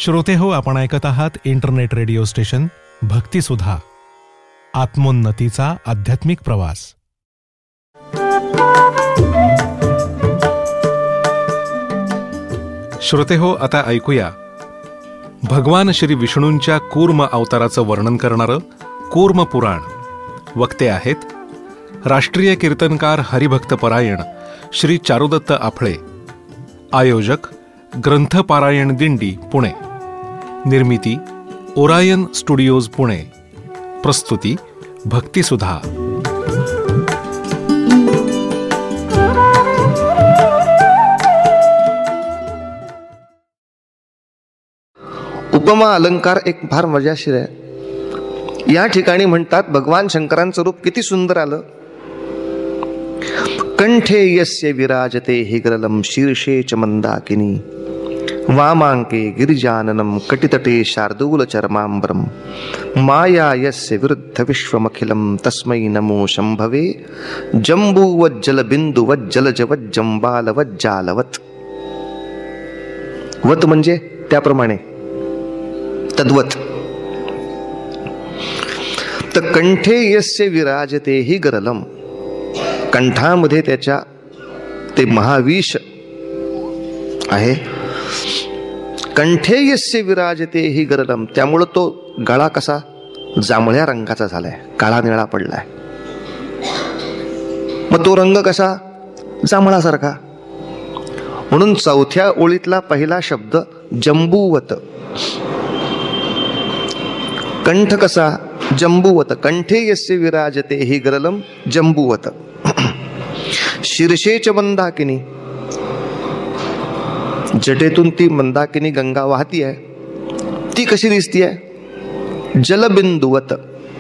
श्रोते हो, आपण ऐकत आहात इंटरनेट रेडिओ स्टेशन भक्तिसुधा, आत्मोन्नतीचा आध्यात्मिक प्रवास. श्रोते हो, आता ऐकूया भगवान श्री विष्णूंच्या कूर्म अवताराचं वर्णन करणारं कूर्म पुराण. वक्ते आहेत राष्ट्रीय कीर्तनकार हरिभक्तपरायण श्री चारुदत्त आपळे. आयोजक ग्रंथपारायण दिंडी पुणे. निर्मिती ओरायन स्टुडिओज पुणे. प्रस्तुती भक्तिसुधा. उपमा अलंकार एक फार मजाशीर आहे. या ठिकाणी म्हणतात भगवान शंकरांचं रूप किती सुंदर आलं. कंठे यस्य विराजते हिग्रलम शीर्षे च मंदाकिनी वामांके गिरिजाननम कटितटे शार्दूल चर्मांबरम माया यस्य विरुद्ध विश्वमखिलम तस्मै नमो शंभवे जंबूवज्जल बिंदु वज्जलज वज्जंबाल वज्जालवत. वत म्हणजे त्याप्रमाणे, तद्वत. तर कंठे यस्य विराजते हि गरलम, कंठामध्ये त्याच्या ते महाविष आहे. कंठे यस्य विराजते हि गरलम, त्यामुळं तो गळा कसा जांभळ्या रंगाचा झालाय, काळा निळा पडलाय. मग तो रंग कसा जांभळासारखा. म्हणून चौथ्या ओळीतला पहिला शब्द जंबूवत. कंठ कसा जंबूवत. कंठे यस्य विराजते हि गरलम जंबूवत. शीर्षेच मंदाकिनी, जटेतून ती मंदाकिनी गंगा वाहती आहे. ती कशी दिसती आहे? जलबिंदुवत.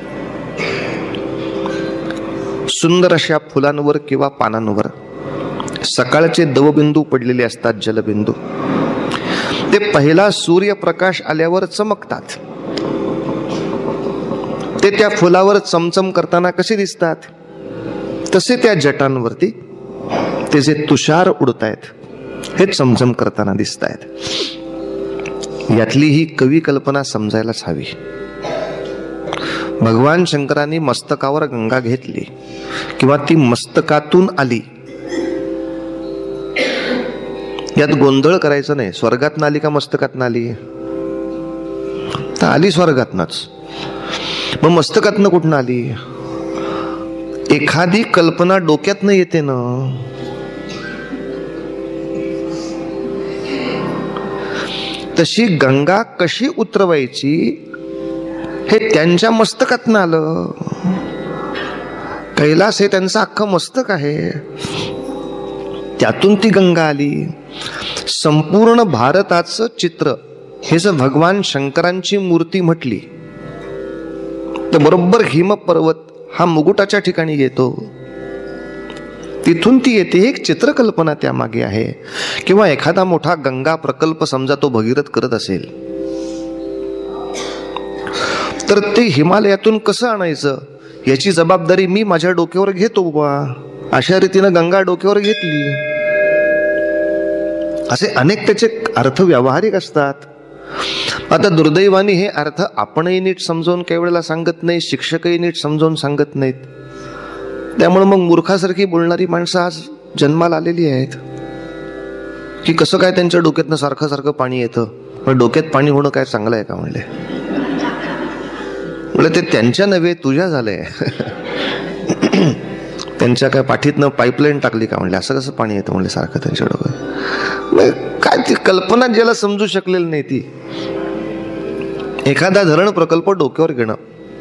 सुंदर अशा फुलांवर किंवा पानांवर सकाळचे दवबिंदू पडलेले असतात, जलबिंदू. ते पहिला सूर्यप्रकाश आल्यावर चमकतात. ते त्या फुलावर चमचम करताना कसे दिसतात, तसे त्या जटांवरती ते जे तुषार उडतायत हे चमचम करताना दिसत आहेत. यातली ही कवी कल्पना समजायलाच हवी. भगवान शंकरांनी मस्तकावर गंगा घेतली किंवा ती मस्तकातून आली, यात गोंधळ करायचं नाही. स्वर्गातनं आली का मस्तकातनं आली? तर आली स्वर्गातनच. मग मस्तकातनं कुठनं आली? एखादी कल्पना डोक्यातनं येते ना. तशी गंगा कशी उतरवायची हे त्यांच्या मस्तकातनं आलं. कैलास हे त्यांचं अख्खं मस्तक आहे, त्यातून ती गंगा आली. संपूर्ण भारताचं चित्र हे जर भगवान शंकरांची मूर्ती म्हटली तर बरोबर हिमपर्वत हा मुकुटाच्या ठिकाणी येतो, तिथून ती येते. एक चित्रकल्पना त्यामागे आहे. किंवा एखादा मोठा गंगा प्रकल्प समजा तो भगीरथ करत असेल तर ते हिमालयातून कसं आणायचं याची जबाबदारी मी माझ्या डोक्यावर घेतो बा. अशा रीतीनं गंगा डोक्यावर घेतली. असे अनेक त्याचे अर्थ व्यावहारिक असतात. आता दुर्दैवाने हे अर्थ आपणही नीट समजावून काही वेळेला सांगत नाही, शिक्षकही नीट समजावून सांगत नाहीत. त्यामुळे मग मूर्खासारखी बोलणारी माणसं आज जन्माला आलेली आहेत. की कसं काय त्यांच्या डोक्यातनं सारखं सारखं पाणी येतं. पण डोक्यात पाणी होणं काय चांगलं आहे का म्हणले? ते त्यांच्या नव्हे तुझ्या झालंय. त्यांच्या काय पाठीतनं पाईपलाईन टाकली का म्हणले? असं कसं पाणी येतं म्हणले सारखं त्यांच्या डोक्यात? काय ती कल्पना ज्याला समजू शकलेली नाही ती. एखादा धरण प्रकल्प डोक्यावर घेणं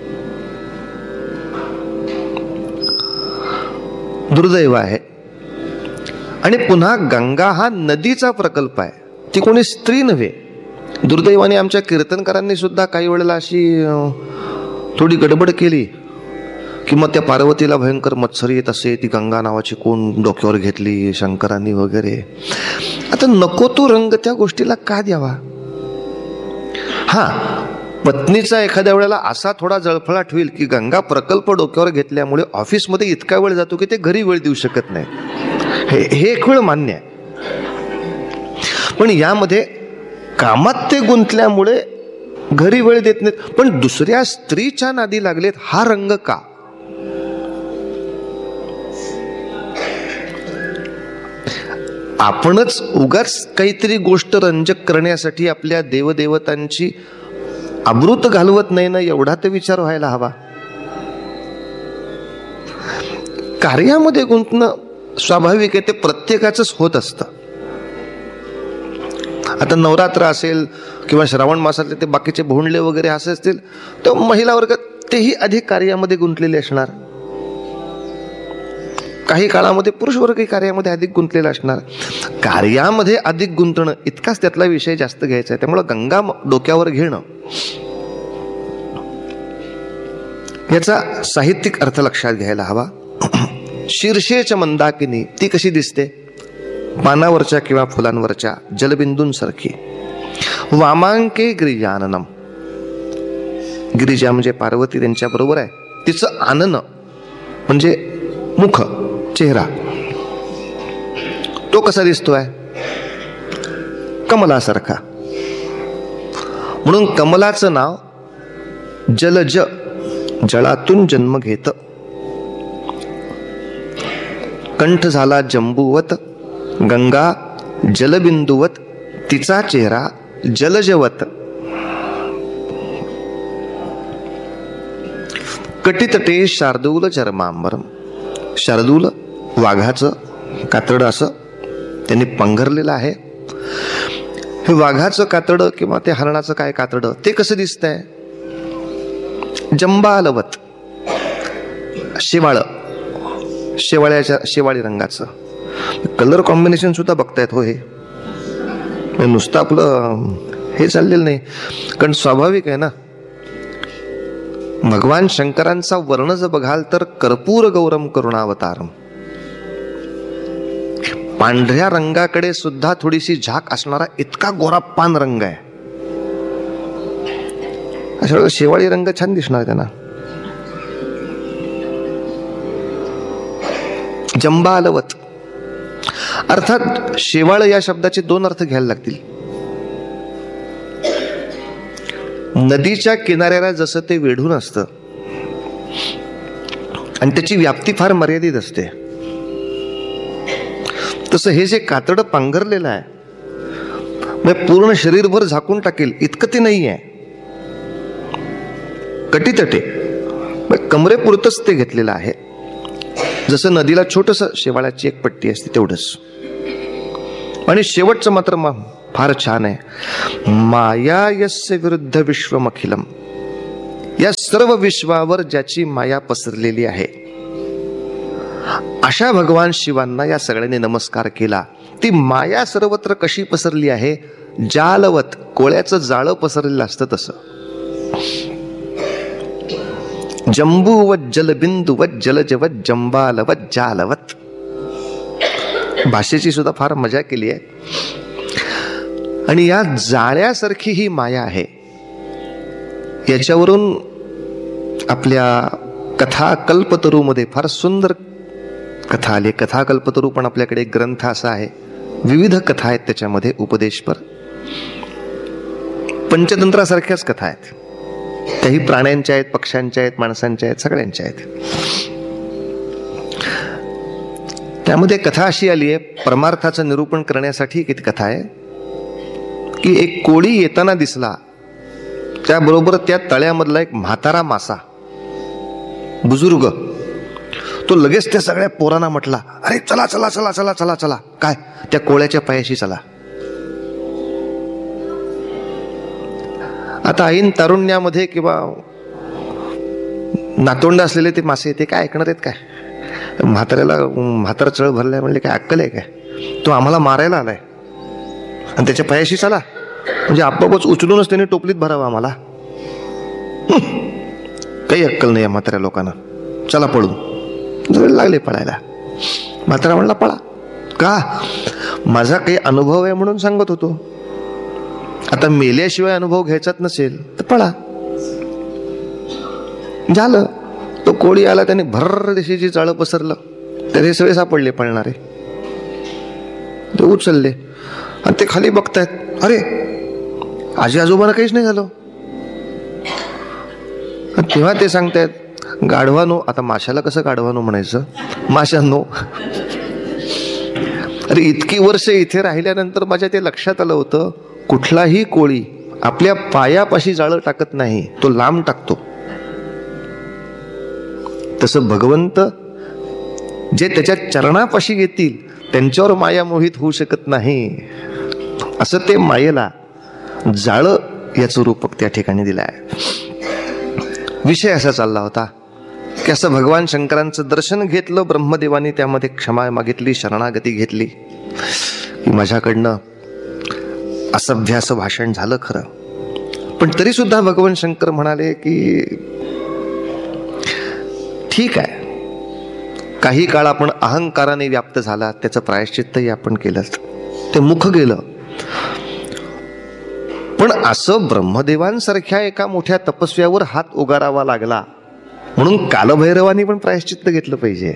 दुर्दैव आहे. आणि पुन्हा गंगा हा नदीचा प्रकल्प आहे, ती कोणी स्त्री नव्हे. दुर्दैवाने आमच्या कीर्तनकारांनी सुद्धा काही वेळेला अशी थोडी गडबड केली की मग त्या पार्वतीला भयंकर मत्सर येत असे, ती गंगा नावाची कोण डोक्यावर घेतली शंकरांनी वगैरे. आता नको तो रंग त्या गोष्टीला का द्यावा? हा, पत्नीचा एखाद्या वेळेला असा थोडा जळफळाट होईल की गंगा प्रकल्प डोक्यावर घेतल्यामुळे ऑफिसमध्ये इतका वेळ जातो की ते घरी वेळ देऊ शकत नाही. हे एक वेळ मान्य आहे. पण यामध्ये कामात ते गुंतल्यामुळे घरी वेळ देत नाहीत. पण दुसऱ्या स्त्रीच्या नादी लागलेत, हा रंग का? आपणच उगाच काहीतरी गोष्ट रंजक करण्यासाठी आपल्या देवदेवतांची आबरूत घालवत नाही ना, एवढा तर विचार व्हायला हवा. कार्यामध्ये गुंतणं स्वाभाविक आहे, ते प्रत्येकाचंच होत असतं. आता नवरात्र असेल किंवा श्रावण मासातले ते बाकीचे भोंडले वगैरे असे असतील, तर महिला वर्गात तेही अधिक कार्यामध्ये गुंतलेले असणार. काही काळामध्ये पुरुष वर्गही कार्यामध्ये अधिक गुंतलेला असणार. कार्यामध्ये अधिक गुंतणं इतकाच त्यातला विषय जास्त घ्यायचा आहे. त्यामुळे गंगा डोक्यावर घेणं याचा साहित्यिक अर्थ लक्षात घ्यायला हवा. शीर्षेच मंदाकिनी, ती कशी दिसते? पानावरच्या किंवा फुलांवरच्या जलबिंदूंसारखी. वामांके गिरिजाननम, गिरिजा म्हणजे पार्वती, त्यांच्या बरोबर आहे. तिचं आनन म्हणजे मुख, चेहरा, तो कसा दिसतोय? कमलासारखा. म्हणून कमलाचं नाव जलज, जळातून जन्म घेत. कंठ झाला जंबूवत, गंगा जलबिंदुवत, तिचा चेहरा जलजवत. कटितटे शार्दूल चर्मांबरम, शार्दूल वाघाचं कातड असं त्यांनी पंघरलेलं आहे. हे वाघाचं कातड किंवा ते हरणाचं काय कातड, ते कसं दिसतंय? जंबालवत, शेवाळ, शेवाळी रंगाचं. कलर कॉम्बिनेशन सुद्धा बघतायत हो. हे नुसतं आपलं हे चाललेलं नाही, कारण स्वाभाविक आहे ना. भगवान शंकरांचा वर्ण जर बघाल तर कर्पूर गौरम करुणावतारम, पांढऱ्या रंगाकडे सुद्धा थोडीशी झाक असणारा इतका गोरा पान रंग आहे. अशा वेळेला शेवाळी रंग छान दिसणार त्यांना. जंबालवत अर्थात शेवाळ या शब्दाचे दोन अर्थ घ्यायला लागतील. नदीच्या किनाऱ्याला जसं ते वेढून असतं आणि त्याची व्याप्ती फार मर्यादित असते, तसं हे जे कातड पांघरलेलं आहे म्हणजे पूर्ण शरीरभर झाकून टाकेल इतकं ते नाही आहे. कटीतटे कमरेपुरतच ते घेतलेलं आहे. जसं नदीला छोटस शेवाळाची एक पट्टी असते तेवढंच. आणि शेवटचं मात्र फार छान आहे. माया यस्य विरुद्ध विश्वमखिलम, या सर्व विश्वावर ज्याची माया पसरलेली आहे अशा भगवान शिवांना या सगळ्यांनी नमस्कार केला. ती माया सर्वत्र कशी पसरली आहे? जालवत, कोळ्याचं जाळं पसरलेलं असतं तसं. जंबूवत जलबिंदुवत जलजवत जंबालवत जालवत. भाषेची सुद्धा फार मजा केली आहे. आणि या जाळ्यासारखी ही माया आहे. याच्यावरून आपल्या कथा कल्पतरूमध्ये फार सुंदर कथा आली. कथा कल्पतरू पण आपल्याकडे एक ग्रंथ असा आहे. विविध कथा आहेत त्याच्यामध्ये, उपदेशपर, पंचतंत्रासारख्याच कथा आहेत. त्याही प्राण्यांच्या आहेत, पक्ष्यांच्या आहेत, माणसांच्या आहेत, सगळ्यांच्या आहेत. त्यामध्ये कथा अशी आली आहे, परमार्थाचं निरूपण करण्यासाठी किती कथा आहे की एक कोळी येताना दिसला, त्याबरोबर त्या तळ्यामधला एक म्हातारा मासा, बुजुर्ग, तो लगेच त्या सगळ्या पोरांना म्हटला, अरे चला चला चला चला चला चला. काय? त्या कोळ्याच्या पायाशी चला. आता ऐन तारुण्यामध्ये किंवा नातोंड असलेले ते मासे ते काय ऐकणार आहेत काय? म्हातारा चळ भरलाय म्हणले काय अक्कल आहे काय? तो आम्हाला मारायला आलाय आणि त्याच्या पायाशी चला म्हणजे आपोआपच उचलूनच त्याने टोपलीत भरावं आम्हाला. काही अक्कल नाही या म्हाताऱ्या लोकांना. चला पळून. लागले पळायला. म्हातारा म्हणला पळा. का? माझा काही अनुभव आहे म्हणून सांगत होतो. आता मेल्याशिवाय अनुभव घ्यायचाच नसेल तर पळा. झालं. तो कोळी आला, त्याने भर देशीची जाळं पसरलं, तर हे सगळे सापडले पळणारे. ते उचलले आणि ते खाली बघतायत, अरे आजी आजोबांना काहीच नाही झालं. तेव्हा ते सांगतायत गाढवानो, आता माशाला कसं गाढवानो म्हणायचं, माशांनो, अरे इतकी वर्ष इथे राहिल्यानंतर माझ्या ते लक्षात आलं होतं, कुठलाही कोळी आपल्या पायापाशी जाळं टाकत नाही, तो लांब टाकतो. तसं भगवंत जे त्याच्या चरणापाशी येतील त्यांच्यावर माया मोहित होऊ शकत नाही. असं ते मायेला जाळं याचं रूपक त्या ठिकाणी दिलं आहे. विषय असा चालला होता की असं भगवान शंकरांचं दर्शन घेतलं ब्रह्मदेवानी, त्यामध्ये क्षमा मागितली, शरणागती घेतली की माझ्याकडनं असभ्य असं भाषण झालं खरं, पण तरी सुद्धा भगवान शंकर म्हणाले की ठीक आहे, काही काळ आपण अहंकाराने व्याप्त झाला, त्याचं प्रायश्चित्तही आपण केलं, ते मुख गेलं. पण असं ब्रह्मदेवांसारख्या एका मोठ्या तपस्व्यावर हात उगारावा लागला म्हणून कालभैरवानी पण प्रायश्चित्त घेतलं पाहिजे.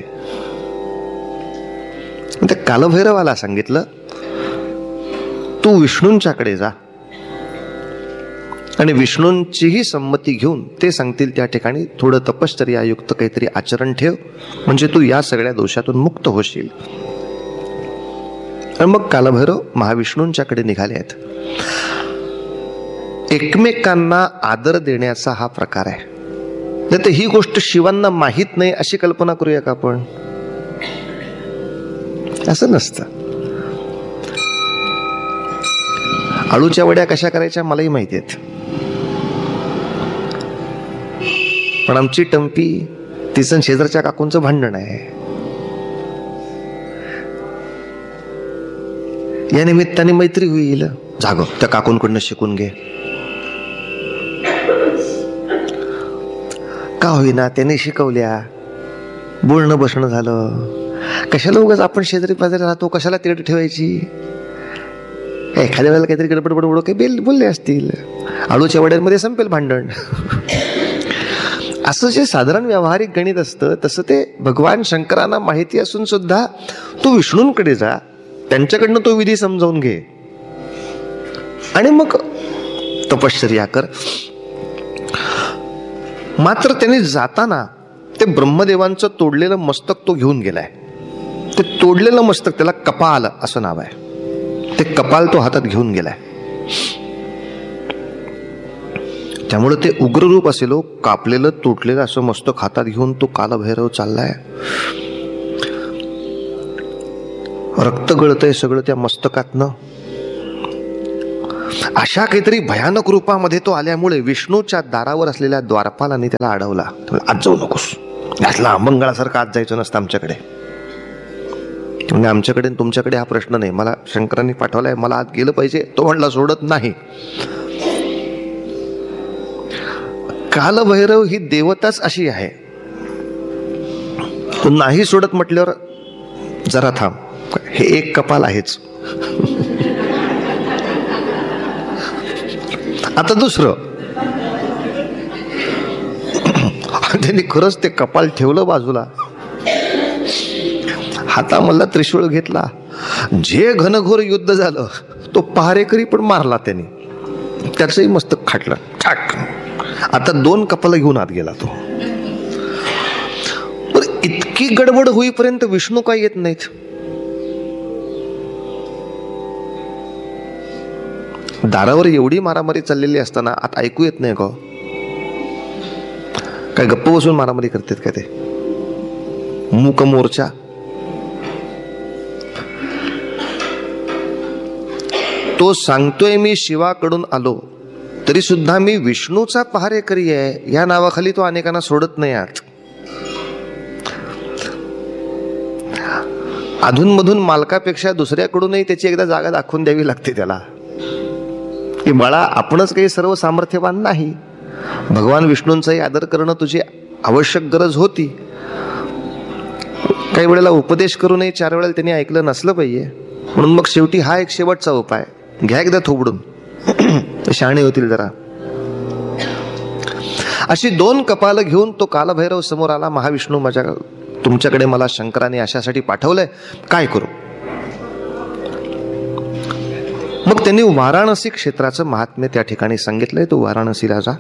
त्या कालभैरवाला सांगितलं, तू विष्णूंच्याकडे जा आणि विष्णूंचीही संमती घेऊन ते सांगतील त्या ठिकाणी थोडं तपश्चर्यायुक्त काहीतरी आचरण ठेव, म्हणजे तू या सगळ्या दोषातून मुक्त होशील. आणि मग कालभैरव महाविष्णूंच्याकडे निघाले आहेत. एकमेकांना आदर देण्याचा हा प्रकार आहे. नाही तर ही गोष्ट शिवांना माहीत नाही अशी कल्पना करूया का आपण? असं नसतं. आळूच्या वड्या कशा करायच्या मलाही माहिती आहेत, पण आमची टंपी तिचं शेजारच्या काकूंचं भांडण आहे. या निमित्ताने मैत्री होईल. जाग त्या काकूंकडनं शिकून घे. का होईना त्याने शिकवल्या, बोलणं बसणं झालं. कशाला उगाच आपण शेजारी पाजारी राहतो, कशाला तेढ ठेवायची? एखाद्या वेळेला काहीतरी गडबड बडबड काही बोलले असतील, आळूच्या वड्यांमध्ये संपेल भांडण. असं जे साधारण व्यावहारिक गणित असतं तसं ते भगवान शंकरांना माहिती असून सुद्धा तू विष्णूंकडे जा, त्यांच्याकडनं तो विधी समजावून घे आणि मग तपश्चर्या कर. मात्र त्यांनी जाताना ते ब्रह्मदेवांचं तोडलेलं मस्तक तो घेऊन गेलाय. ते तोडलेलं मस्तक, त्याला कपाल असं नाव आहे, ते कपाल तो हातात घेऊन गेलाय. त्यामुळे ते उग्ररूप असेल, कापलेलं तुटलेलं असं मस्तक हातात घेऊन तो कालभैरव चाललाय. रक्त गळतंय सगळं त्या मस्तकातनं. अशा काहीतरी भयानक रूपामध्ये तो आल्यामुळे विष्णूच्या दारावर असलेल्या द्वारपालाने त्याला अडवला. आज जाऊ नकोस, यातला मंगळासारखं आज जायचं नसतं आमच्याकडे. म्हणजे आमच्याकडे तुमच्याकडे हा प्रश्न नाही, मला शंकरांनी पाठवलाय, मला आज गेलं पाहिजे. तो म्हणला सोडत नाही. कालभैरव ही देवताच अशी आहे, तो नाही सोडत म्हटल्यावर जरा थांब, हे एक कपाल आहेच, आता दुसरं. त्यांनी खरंच ते कपाल ठेवलं बाजूला, हातामधला त्रिशूळ घेतला. जे घनघोर युद्ध झालं तो पहारेकरी पण मारला त्यांनी, त्याचंही मस्तक खाटलं ठाक. आता 2 कपाल घेऊन आत गेला तो. इतकी गडबड होईपर्यंत विष्णू काय येत नाहीत. दारावर एवढी मारामारी चाललेली असताना आता ऐकू येत नाही का? काय गप्प बसून मारामारी करतात का ते मूक मोर्चा? तो सांगतोय मी शिवाकडून आलो, तरी सुद्धा मी विष्णूचा पहारेकरी आहे या नावाखाली तो अनेकांना सोडत नाही. आज अधूनमधून मालकापेक्षा दुसऱ्याकडूनही त्याची एकदा जागा दाखवून द्यावी लागते त्याला, की बाळा आपणच काही सर्व सामर्थ्यवान नाही. भगवान विष्णूंचाही आदर करणं तुझी आवश्यक गरज होती. काही वेळेला उपदेश करूनही 4 वेळेला त्यांनी ऐकलं नसलं पाहिजे. म्हणून मग शेवटी हा एक शेवटचा उपाय घ्या, एकदा थोबडून शहाणे होतील जरा. अशी 2 कपाल घेऊन तो कालभैरव समोर आला. महाविष्णू तुमच्याकडे मला शंकराने अशासाठी पाठवलंय, काय करू? मग मग त्यांनी वाराणसी क्षेत्राचं महात्म्य त्या ठिकाणी सांगितलंय. तो वाराणसीला जा.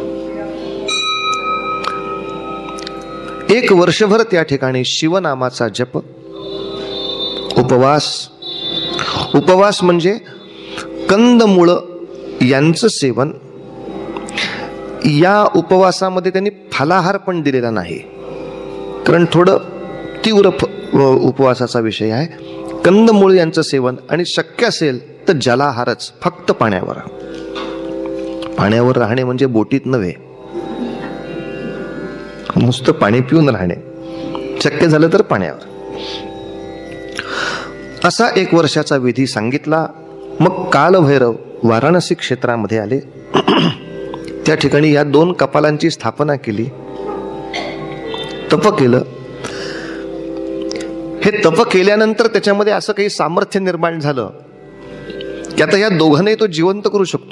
1 वर्षभर त्या ठिकाणी शिवनामाचा जप, उपवास म्हणजे कंदमुळ यांचं सेवन. या उपवासामध्ये त्यांनी फलाहार पण दिलेला नाही, कारण थोडं तीव्र उपवासाचा विषय आहे. कंदमुळ यांचं सेवन आणि शक्य असेल तर जलाहारच, फक्त पाण्यावर राहणे म्हणजे बोटीत नव्हे, नुसतं पाणी पिऊन राहणे, शक्य झालं तर पाण्यावर. असा 1 वर्षाचा विधी सांगितला. मग कालभैरव वाराणसी क्षेत्रामध्ये आले. त्या ठिकाणी या 2 कपालांची स्थापना केली, तप केलं. हे तप केल्यानंतर त्याच्यामध्ये असं काही सामर्थ्य निर्माण झालं की आता या दोघांनाही तो जिवंत करू शकतो.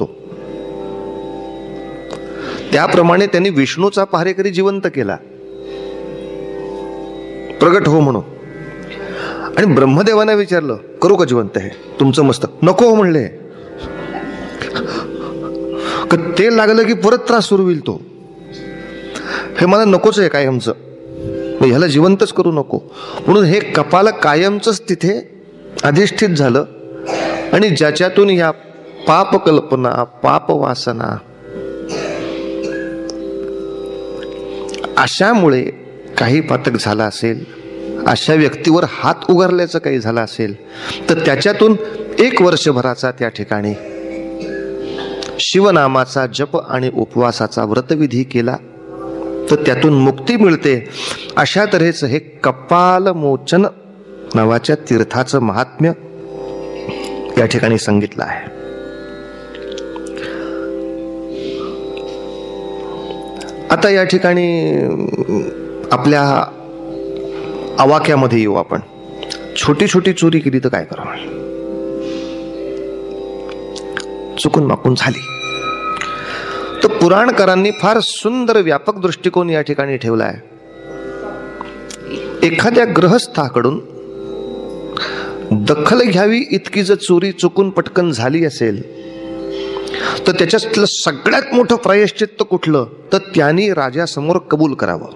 त्याप्रमाणे त्यांनी विष्णूचा पहारेकरी जिवंत केला, प्रगट हो म्हणून. आणि ब्रह्मदेवाने विचारलं, करू का जिवंत हे तुमचं मस्तक? नको म्हणले. तेल लागलं की परत त्रास सुरू होईल, तो हे मला नकोच आहे कायमचं, ह्याला जिवंतच करू नको. म्हणून हे कपाल कायमच तिथे अधिष्ठित झालं. आणि ज्याच्यातून या पाप कल्पना, पाप वासना, अशामुळे काही पातक झाला असेल, अशा व्यक्तीवर हात उगारल्याचं काही झालं असेल, तर त्याच्यातून 1 वर्षभराचा त्या ठिकाणी शिवनामाचा जप आणि उपवासाचा व्रतविधी केला तर त्यातून मुक्ती मिळते. अशा तऱ्हेचं हे कपालमोचन नावाच्या तीर्थाचं महात्म्य या ठिकाणी सांगितलं आहे. आता या ठिकाणी आपल्या आवाक्यामध्ये येऊ आपण. छोटी छोटी चोरी केली तर काय करावं? चुकून माकून झाली तर पुराणकारांनी फार सुंदर व्यापक दृष्टिकोन या ठिकाणी ठेवला आहे. एखाद्या ग्रहस्थाकडून दखल घ्यावी इतकी जर चोरी चुकून पटकन झाली असेल तर त्याच्यातलं सगळ्यात मोठं प्रायश्चित्त कुठलं? तर त्यांनी राजासमोर कबूल करावं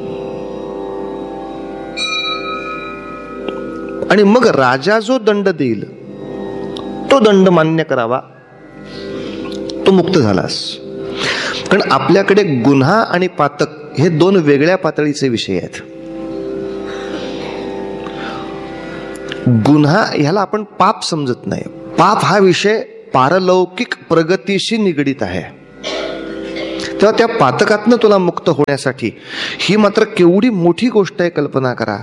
आणि मग राजा जो दंड देईल तो दंड मान्य करावा, तो मुक्त झालास. कारण आपल्याकडे गुन्हा आणि पातक हे 2 वेगळ्या पातळीचे विषय आहेत. गुन्हा ह्याला आपण पाप समजत नाही. पाप हा विषय पारलौकिक प्रगतीशी निगडीत आहे. तेव्हा त्या पातकातनं तुला मुक्त होण्यासाठी ही मात्र केवढी मोठी गोष्ट आहे, कल्पना करा.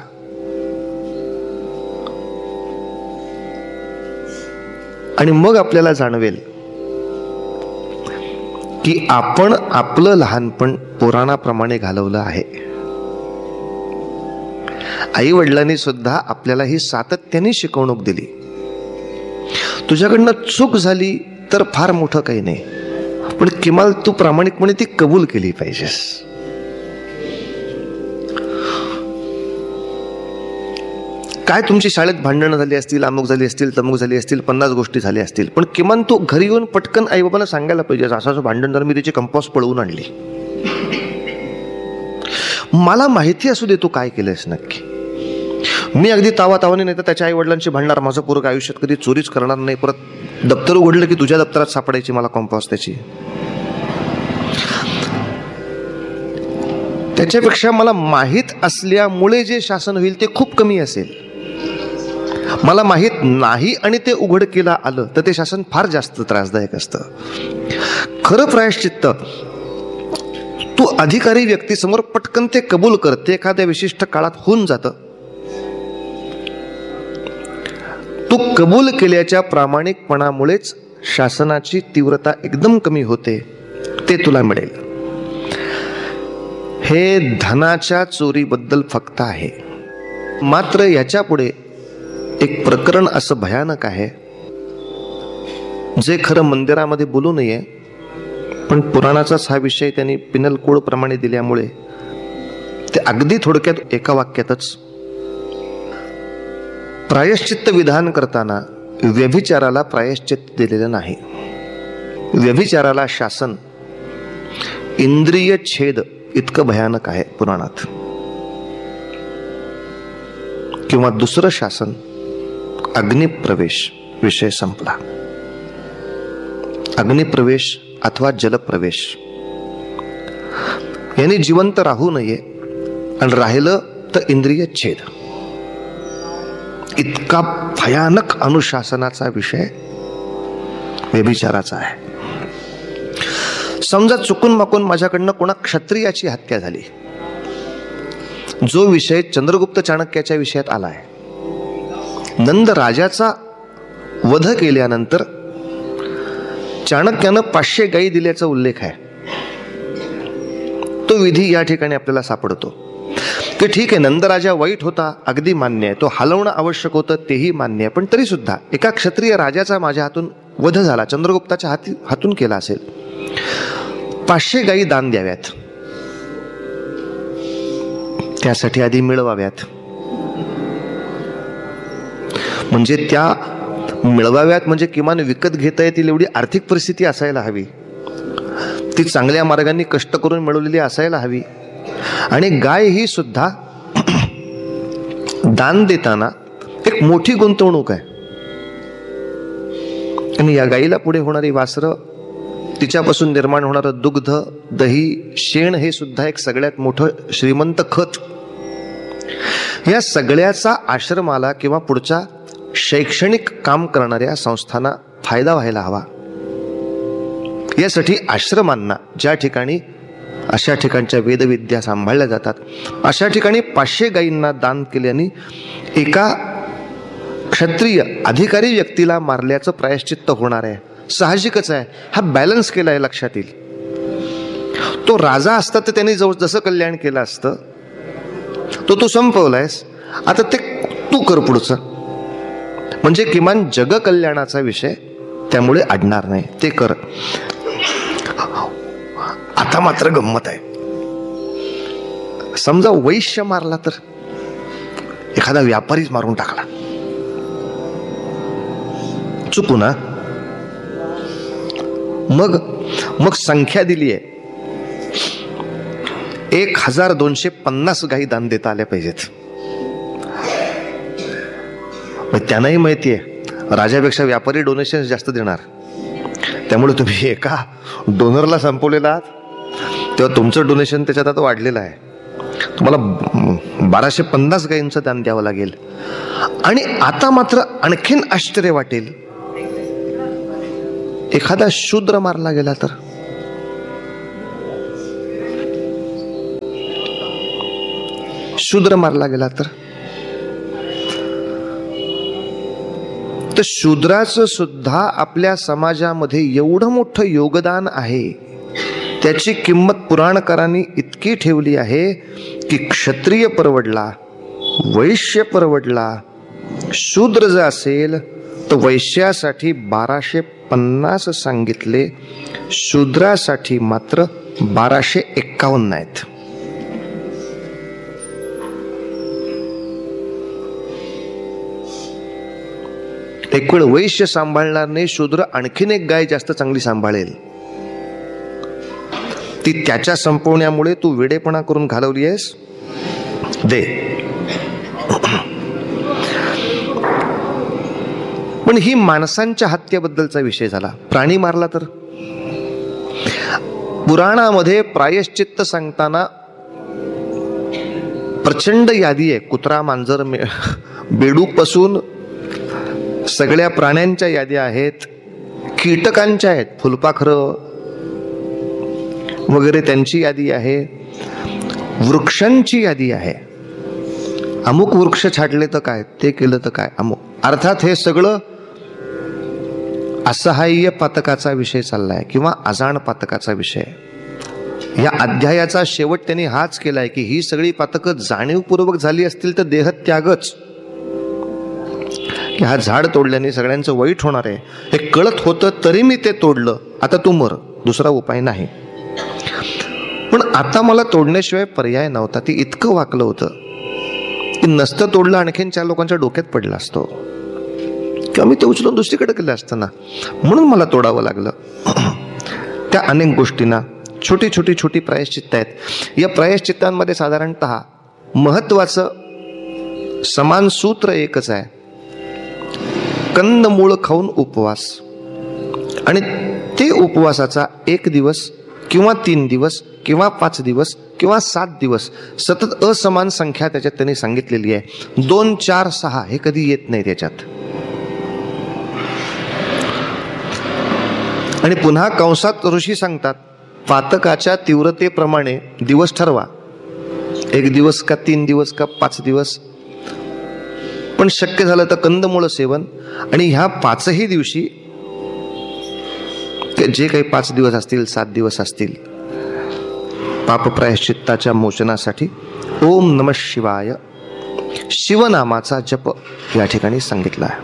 आणि मग आपल्याला जाणवेल की आपण आपलं लहानपण पुराणाप्रमाणे घालवलं आहे. आई वडिलांनी सुद्धा आपल्याला ही सातत्याने शिकवणूक दिली. तुझ्याकडनं चूक झाली तर फार मोठं काही नाही, पण किमान तू प्रामाणिकपणे ती कबूल केली पाहिजेस. काय तुमची शाळेत भांडणं झाली असतील, अमुक झाली असतील, तमुक झाली असतील, 50 गोष्टी झाल्या असतील, पण किमान तू घरी येऊन पटकन आई बाबांना सांगायला पाहिजे, असं भांडण झालं, मी तिची कंपास पळवून आणली. मला माहिती असू दे तू काय केलंयस नक्की. मी अगदी तावातावाने नाही तर त्याच्या आई वडिलांशी भांडणार, माझं पूर्ण आयुष्यात कधी चोरीच करणार नाही, परत दप्तर उघडलं की तुझ्या दप्तरात सापडायची मला कंपास त्याची. त्याच्यापेक्षा मला माहीत असल्यामुळे जे शासन होईल ते खूप कमी असेल. मला माहीत नाही आणि ते उघड केलं आलं तर ते शासन फार जास्त त्रासदायक असतं. खरं प्रायश्चित्त तू अधिकारी व्यक्तीसमोर पटकन ते कबूल करते, एखाद्या विशिष्ट काळात होऊन जातं. तू कबूल केल्याच्या प्रामाणिकपणामुळेच शासनाची तीव्रता एकदम कमी होते, ते तुला मिळेल. हे धनाच्या चोरीबद्दल फक्त आहे. मात्र याच्या पुढे एक प्रकरण असं भयानक आहे जे खरं मंदिरामध्ये बोलू नये, पण पुराणाचाच हा विषय त्यांनी पिनल कोड प्रमाणे दिल्यामुळे ते अगदी थोडक्यात एका वाक्यातच. प्रायश्चित्त विधान करताना व्यभिचाराला प्रायश्चित्त दिलेलं नाही. व्यभिचाराला शासन इंद्रिय छेद इतकं भयानक आहे पुराणात. किंवा दुसरं शासन अग्निप्रवेश, विषय संपला. अग्निप्रवेश अथवा जलप्रवेश यांनी जिवंत राहू नये, आणि राहिलं तर इंद्रिय छेद. इतका भयानक अनुशासनाचा विषय व्यभिचाराचा आहे. समजा चुकून माकून माझ्याकडनं कोणा क्षत्रियाची हत्या झाली, जो विषय चंद्रगुप्त चाणक्याच्या विषयात आला आहे. नंद राजाचा वध केल्यानंतर चाणक्यानं 500 गायी दिल्याचा उल्लेख आहे. तो विधी या ठिकाणी आपल्याला सापडतो. ते ठीक आहे, नंदराजा वाईट होता, अगदी मान्य आहे. तो हलवणं आवश्यक होतं, तेही मान्य आहे. पण तरी सुद्धा एका क्षत्रिय राजाचा माझ्या हातून वध झाला, चंद्रगुप्ताच्या हातून केला असेल, 500 गायी दान द्याव्यात. त्यासाठी आधी मिळवाव्यात. म्हणजे त्या मिळवाव्यात म्हणजे किमान विकत घेता येतील एवढी आर्थिक परिस्थिती असायला हवी. ती चांगल्या मार्गाने कष्ट करून मिळवलेली असायला हवी. आणि गाय ही सुद्धा दान देताना एक मोठी गुंतवणूक आहे. आणि या गायीला पुढे होणारी वासरं, तिच्यापासून निर्माण होणारं दुग्ध, दही, शेण हे सुद्धा एक सगळ्यात मोठं श्रीमंत खत. या सगळ्याचा आश्रमाला किंवा पुढच्या शैक्षणिक काम करणाऱ्या संस्थांना फायदा व्हायला हवा. यासाठी आश्रमांना, ज्या ठिकाणी अशा ठिकाणच्या वेदविद्या सांभाळल्या जातात, अशा ठिकाणी 500 गायींना दान केल्याने एका क्षत्रिय अधिकारी व्यक्तीला मारल्याचं प्रायश्चित्त होणार आहे. साहजिकच आहे. हा बॅलन्स केला आहे, लक्षात येईल. तो राजा असता तर त्यांनी जसं कल्याण केलं असतं, तो संपवलायस, आता ते तू कर पुढचं. म्हणजे किमान जगकल्याणाचा विषय त्यामुळे अडणार नाही, ते कर. आता मात्र गंमत आहे. समजा वैश्य मारला तर, एखादा व्यापारीच मारून टाकला चुकून, मग संख्या दिली आहे 1250 गायी दान देता आल्या पाहिजेत. त्यांनाही माहिती आहे राजापेक्षा व्यापारी डोनेशन जास्त देणार. त्यामुळे तुम्ही एका डोनरला संपवलेला आहात, तेव्हा तुमचं डोनेशन त्याच्यात आता वाढलेलं आहे. तुम्हाला 1250 गायींचं दान द्यावं लागेल. आणि आता मात्र आणखीन आश्चर्य वाटेल, एखादा शूद्र मारला गेला तर, शूद्र मारला गेला तर शूद्राचं सुद्धा आपल्या समाजामध्ये एवढं मोठं योगदान आहे. त्याची किंमत पुराणकारांनी इतकी ठेवली आहे की क्षत्रिय परवडला, वैश्य परवडला, शूद्र जर असेल तर वैश्यासाठी 1250 सांगितले, शूद्रासाठी मात्र 1251 आहेत. एक वेळ वैश्य सांभाळणार नाही, शूद्र आणखीन एक गाय जास्त चांगली सांभाळेल. ती त्याच्या संपवण्यामुळे तू वेडेपणा करून घालवली आहेस, दे. पण ही माणसांच्या हत्येबद्दलचा विषय झाला. प्राणी मारला तर, पुराणामध्ये प्रायश्चित्त सांगताना प्रचंड यादी आहे. कुत्रा, मांजर, बेडूक पासून सगळ्या प्राण्यांच्या याद्या आहेत, कीटकांच्या आहेत, फुलपाखरं वगैरे त्यांची यादी आहे, वृक्षांची यादी आहे. अमुक वृक्ष छाटले तर काय, ते केलं तर काय, अमुक. अर्थात हे सगळं असहाय्य पातकाचा विषय चाललाय किंवा अजाण पातकाचा विषय. या अध्यायाचा शेवट त्यांनी हाच केलाय की ही सगळी पातकं जाणीवपूर्वक झाली असतील तर देहत्यागच, की हा झाड तोडल्याने सगळ्यांचं वाईट होणार आहे हे कळत होतं तरी मी ते तोडलं, आता तू मर, दुसरा उपाय नाही. पण आता मला तोडण्याशिवाय पर्याय नव्हता. ती इतकं वाकलं होतं की नसतं तोडलं आणखीन 4 लोकांच्या डोक्यात पडला असतो. किंवा मी ते उचलून दुसरीकडे केलं असतं ना, म्हणून मला तोडावं लागलं. त्या अनेक गोष्टींना छोटी छोटी छोटी प्रायश्चित्त आहेत. या प्रायश्चित्तांमध्ये साधारणतः महत्वाचं समान सूत्र एकच आहे, कंदमूळ खाऊन उपवास. आणि ते उपवासाचा 1 दिवस किंवा 3 दिवस किंवा 5 दिवस किंवा 7 दिवस सतत असमान संख्या त्याच्यात त्यांनी सांगितलेली आहे. 2, 4, 6 हे कधी येत नाही त्याच्यात. आणि पुन्हा कंसात ऋषी सांगतात, पातकाच्या तीव्रतेप्रमाणे दिवस ठरवा, 1 दिवस का 3 दिवस का 5 दिवस, पण शक्य झालं तर कंदमूळ सेवन. आणि ह्या 5ही दिवशी जे काही 5 दिवस असतील 7 दिवस असतील, पापप्रायश्चित्ताच्या मोचनासाठी ओम नमः शिवाय शिवनामाचा जप या ठिकाणी सांगितला आहे.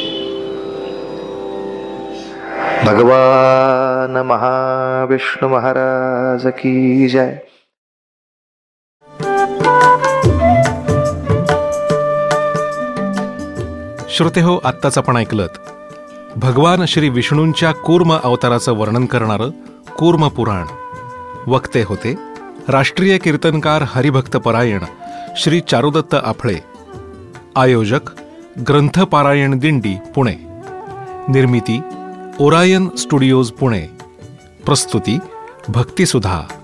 भगवान महाविष्णु महाराज की जय. श्रोते हो, आत्ताच आपण ऐकलत भगवान श्री विष्णूंच्या कूर्म अवताराचं वर्णन करणारं कूर्म पुराण. वक्ते होते राष्ट्रीय कीर्तनकार हरिभक्तपरायण श्री चारुदत्त आफळे. आयोजक ग्रंथपारायण दिंडी पुणे. निर्मिती ओरायन स्टुडिओज पुणे. प्रस्तुती भक्तिसुधा.